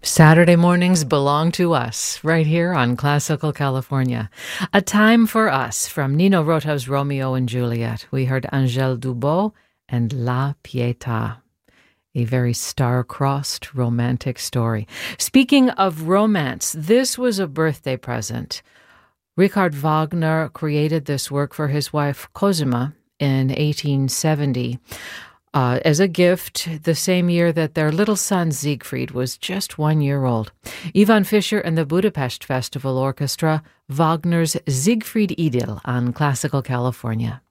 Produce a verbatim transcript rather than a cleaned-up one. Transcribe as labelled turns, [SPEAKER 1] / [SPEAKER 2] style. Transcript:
[SPEAKER 1] Saturday mornings belong to us, right here on Classical California. A Time for Us from Nino Rota's Romeo and Juliet. We heard Angèle Dubos and La Pietà. A very star-crossed romantic story. Speaking of romance, this was a birthday present. Richard Wagner created this work for his wife Cosima in eighteen seventy. Uh, as a gift, the same year that their little son Siegfried was just one year old. Ivan Fischer and the Budapest Festival Orchestra, Wagner's Siegfried Idyll on Classical California.